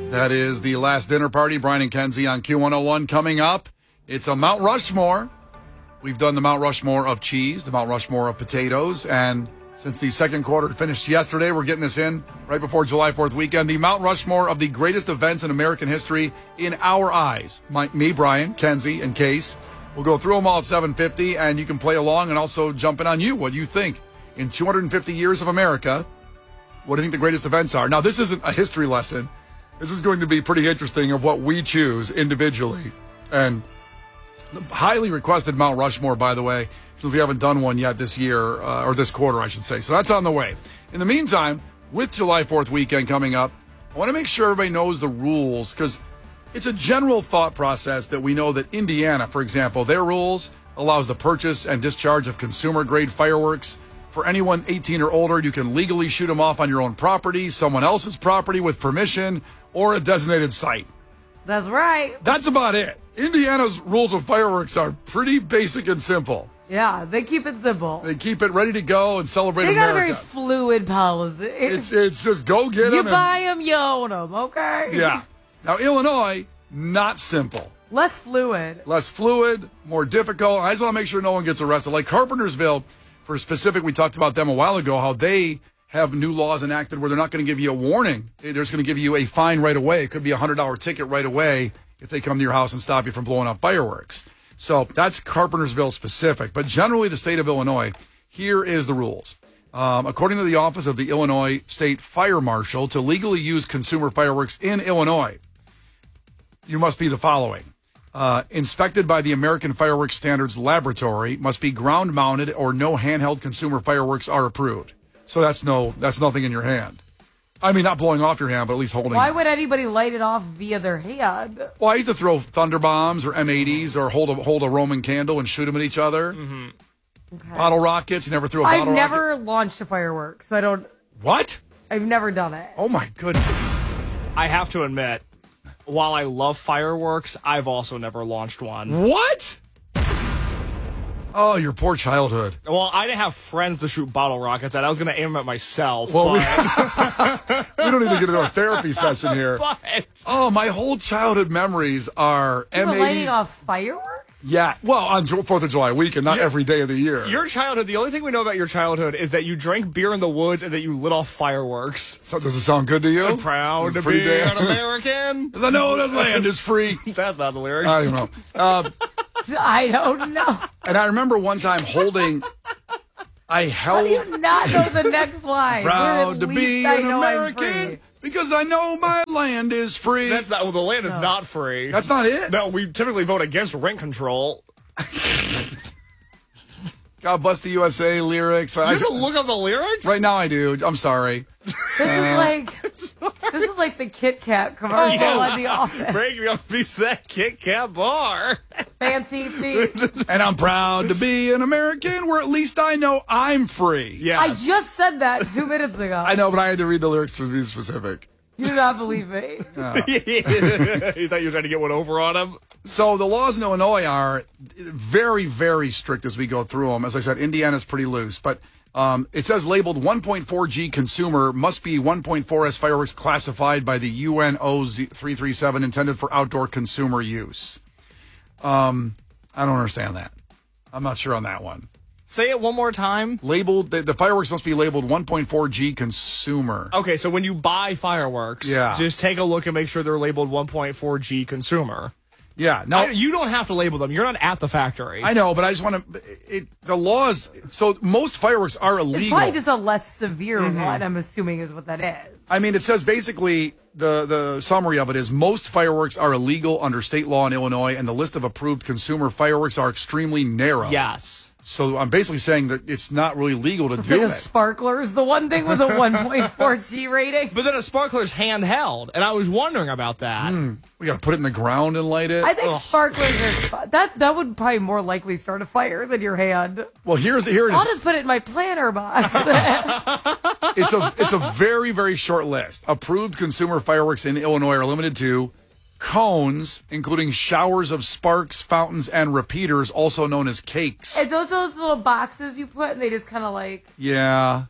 That is the last dinner party. Brian and Kenzie on Q101 coming up. It's a Mount Rushmore. We've done the Mount Rushmore of cheese, the Mount Rushmore of potatoes, and since the second quarter finished yesterday, we're getting this in right before July 4th weekend. The Mount Rushmore of the greatest events in American history in our eyes. Me, Brian, Kenzie, and Case. We'll go through them all at 7:50, and you can play along and also jump in on you. What do you think? In 250 years of America, what do you think the greatest events are? Now, this isn't a history lesson. This is going to be pretty interesting of what we choose individually. And the highly requested Mount Rushmore, by the way, if you haven't done one yet this year, or this quarter, I should say. So that's on the way. In the meantime, with July 4th weekend coming up, I want to make sure everybody knows the rules, because it's a general thought process that we know that Indiana, for example, their rules allows the purchase and discharge of consumer-grade fireworks. For anyone 18 or older, you can legally shoot them off on your own property, someone else's property with permission, or a designated site. That's right. That's about it. Indiana's rules of fireworks are pretty basic and simple. Yeah, they keep it simple. They keep it ready to go and celebrate They America. got a very fluid policy. It's just go get them. You buy them, you own them, okay? Yeah. Now, Illinois, not simple. Less fluid. Less fluid, more difficult. I just want to make sure no one gets arrested. Like Carpentersville, for specific, we talked about them a while ago, how they have new laws enacted where they're not going to give you a warning. They're just going to give you a fine right away. It could be a $100 ticket right away if they come to your house and stop you from blowing up fireworks. So that's Carpentersville specific. But generally, the state of Illinois, here is the rules. According to the Office of the Illinois State Fire Marshal, to legally use consumer fireworks in Illinois, you must be the following. Inspected by the American Fireworks Standards Laboratory, must be ground-mounted, or no handheld consumer fireworks are approved. So that's nothing in your hand. I mean, not blowing off your hand, but at least holding Why it. would anybody light it off via their hand? Well, I used to throw thunder bombs or M80s or hold a Roman candle and shoot them at each other. Mm-hmm. Okay. Bottle rockets. You never threw a bottle rocket? I've never launched a firework, so I don't... What? I've never done it. Oh, my goodness. I have to admit, while I love fireworks, I've also never launched one. What? Oh, your poor childhood. Well, I didn't have friends to shoot bottle rockets at. I was going to aim them at myself. Well, we don't even get into a therapy session here. But... Oh, my whole childhood memories are You were M80s. lighting off fireworks? Yeah. Well, on 4th of July weekend, not every day of the year. Your childhood, the only thing we know about your childhood is that you drank beer in the woods and that you lit off fireworks. So, does it sound good to you? I'm proud to be an American. Because I know that land is free. That's not the lyrics. I don't know. I don't know. And I remember one time holding... How do you not know the next line? Proud to be an American because I know my land is free. That's not. Well, the land is not free. That's not it. No, we typically vote against rent control. God bless the USA lyrics. You have to look up the lyrics? Right now I do. I'm sorry. This is like the Kit Kat commercial on The Office. Break me off a piece of that Kit Kat bar. Fancy feet. And I'm proud to be an American where at least I know I'm free. Yeah. I just said that 2 minutes ago. I know, but I had to read the lyrics to be specific. You do not believe me. You thought you were trying to get one over on him? So the laws in Illinois are very, very strict as we go through them. As I said, Indiana's pretty loose, but it says labeled 1.4G consumer must be 1.4S fireworks classified by the UNO 337 intended for outdoor consumer use. I don't understand that. I'm not sure on that one. Say it one more time. Labeled, the fireworks must be labeled 1.4G consumer. Okay, so when you buy fireworks, just take a look and make sure they're labeled 1.4G consumer. Yeah. Now you don't have to label them. You're not at the factory. I know, but I just want to. The laws. So most fireworks are illegal. It's probably just a less severe one, I'm assuming, is what that is. I mean, it says basically the summary of it is most fireworks are illegal under state law in Illinois, and the list of approved consumer fireworks are extremely narrow. Yes. So I'm basically saying that it's not really legal to do like it. A sparkler's the one thing with a 1.4G rating. But then a sparkler's handheld, and I was wondering about that. We got to put it in the ground and light it. I think sparklers are that would probably more likely start a fire than your hand. Well, here it I'll is. just put it in my planter box. It's a very, very short list. Approved consumer fireworks in Illinois are limited to cones, including showers of sparks, fountains, and repeaters, also known as cakes. And those little boxes you put, and they just kind of like... Yeah.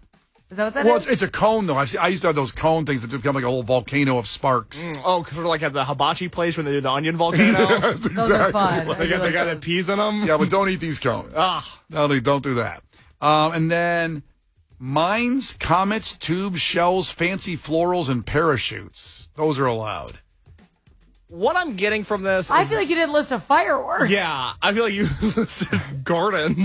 Is that what that Well, is? it's a cone, though. I used to have those cone things that become like a whole volcano of sparks. Oh, sort of like at the hibachi place when they do the onion volcano. That's Those are fun. They got the guy that peas in them. Yeah, but don't eat these cones. No, don't do that. And then mines, comets, tubes, shells, fancy florals, and parachutes. Those are allowed. What I'm getting from this I is, feel like you didn't list a firework. yeah, I feel like you listed gardens.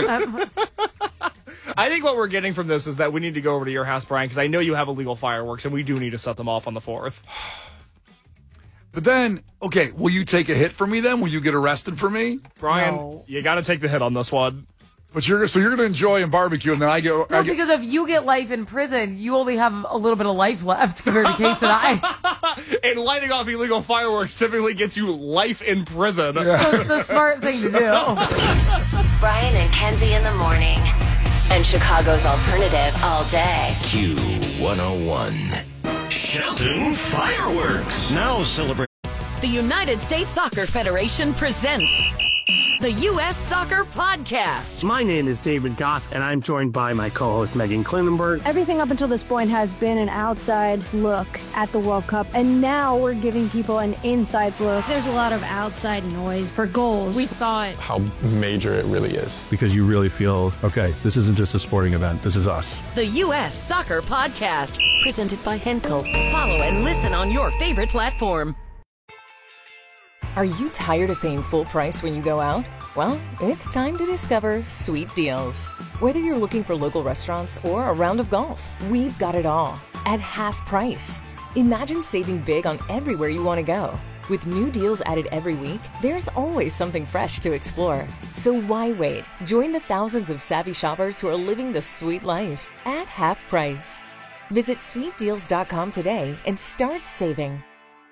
I think what we're getting from this is that we need to go over to your house, Brian, because I know you have illegal fireworks, and we do need to set them off on the 4th. But then, okay, will you take a hit for me then? Will you get arrested for me? Brian, No. you got to take the hit on this one. But you're going to enjoy and barbecue, and then I get. No, because if you get life in prison, you only have a little bit of life left compared to Case and I. And lighting off illegal fireworks typically gets you life in prison. So it's the smart thing to do. Brian and Kenzie in the morning. And Chicago's alternative all day. Q101. Shelton Fireworks. Now celebrate. The United States Soccer Federation presents the U.S. Soccer Podcast. My name is David Goss, and I'm joined by my co-host Megan Klinenberg. Everything up until this point has been an outside look at the World Cup, and now we're giving people an inside look. There's a lot of outside noise for goals. We thought how major it really is. Because you really feel, okay, this isn't just a sporting event, this is us. The U.S. Soccer Podcast, presented by Henkel. Follow and listen on your favorite platform. Are you tired of paying full price when you go out? Well, it's time to discover Sweet Deals. Whether you're looking for local restaurants or a round of golf, we've got it all at half price. Imagine saving big on everywhere you want to go. With new deals added every week, there's always something fresh to explore. So why wait? Join the thousands of savvy shoppers who are living the sweet life at half price. Visit sweetdeals.com today and start saving.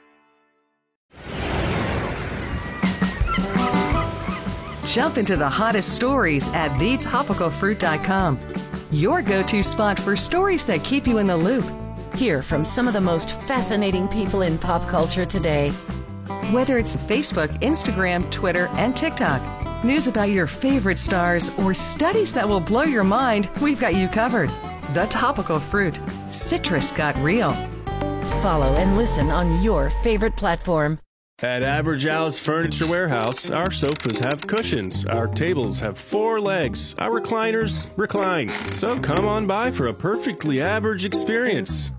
Jump into the hottest stories at thetopicalfruit.com. Your go-to spot for stories that keep you in the loop. Hear from some of the most fascinating people in pop culture today. Whether it's Facebook, Instagram, Twitter, and TikTok, news about your favorite stars, or studies that will blow your mind, we've got you covered. The Topical Fruit. Citrus got real. Follow and listen on your favorite platform. At Average Al's Furniture Warehouse, our sofas have cushions, our tables have 4 legs, our recliners recline. So come on by for a perfectly average experience.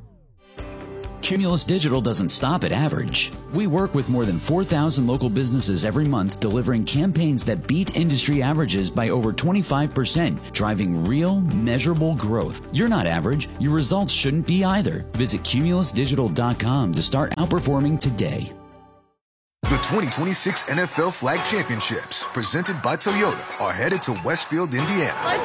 Cumulus Digital doesn't stop at average. We work with more than 4,000 local businesses every month, delivering campaigns that beat industry averages by over 25%, driving real, measurable growth. You're not average. Your results shouldn't be either. Visit cumulusdigital.com to start outperforming today. The 2026 NFL Flag Championships, presented by Toyota, are headed to Westfield, Indiana. Let's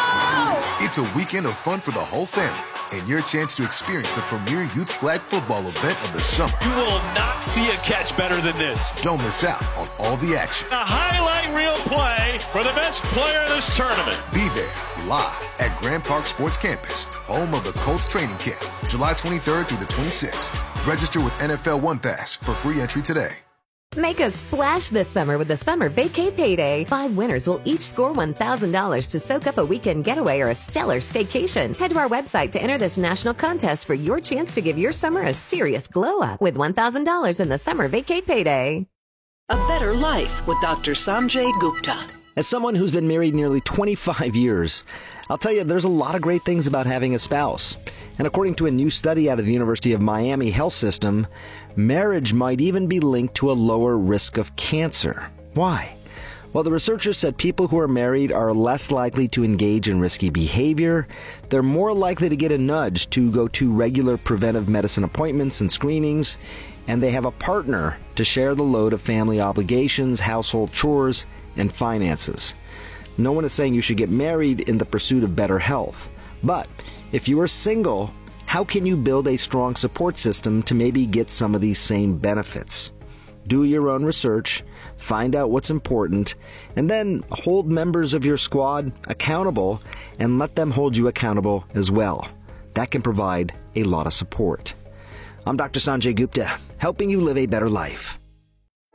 go! It's a weekend of fun for the whole family and your chance to experience the premier youth flag football event of the summer. You will not see a catch better than this. Don't miss out on all the action. A highlight reel play for the best player of this tournament. Be there live at Grand Park Sports Campus, home of the Colts training camp, July 23rd through the 26th. Register with NFL One Pass for free entry today. Make a splash this summer with the Summer Vacay Payday. 5 winners will each score $1,000 to soak up a weekend getaway or a stellar staycation. Head to our website to enter this national contest for your chance to give your summer a serious glow up with $1,000 in the Summer Vacay Payday. A better life with Dr. Sanjay Gupta. As someone who's been married nearly 25 years, I'll tell you there's a lot of great things about having a spouse. And according to a new study out of the University of Miami Health System, marriage might even be linked to a lower risk of cancer. Why? Well, the researchers said people who are married are less likely to engage in risky behavior, they're more likely to get a nudge to go to regular preventive medicine appointments and screenings, and they have a partner to share the load of family obligations, household chores, and finances. No one is saying you should get married in the pursuit of better health. But if you are single, how can you build a strong support system to maybe get some of these same benefits? Do your own research, find out what's important, and then hold members of your squad accountable and let them hold you accountable as well. That can provide a lot of support. I'm Dr. Sanjay Gupta, helping you live a better life.